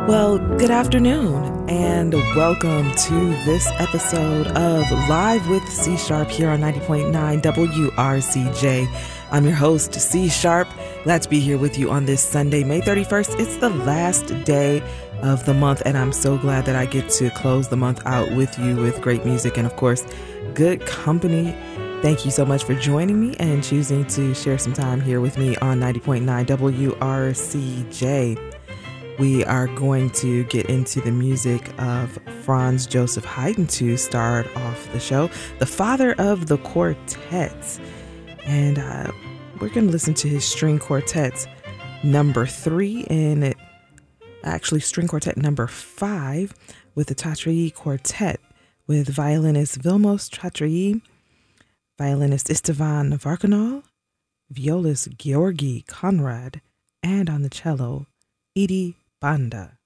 Well, good afternoon, and welcome to this episode of Live with C Sharp here on 90.9 WRCJ. I'm your host, C Sharp. Glad to be here with you on this Sunday, May 31st. It's the last day of the month, and I'm so glad that I get to close the month out with you with great music and, of course, good company. Thank you so much for joining me and choosing to share some time here with me on 90.9 WRCJ. We are going to get into the music of Franz Joseph Haydn to start off the show, the father of the quartets. And we're going to listen to his string quartets number 3 and string quartet number 5 with the Tatrai Quartet with violinist Vilmos Tatrai, violinist Istvan Varkanal, violist Georgi Konrad, and on the cello, Edi Banda.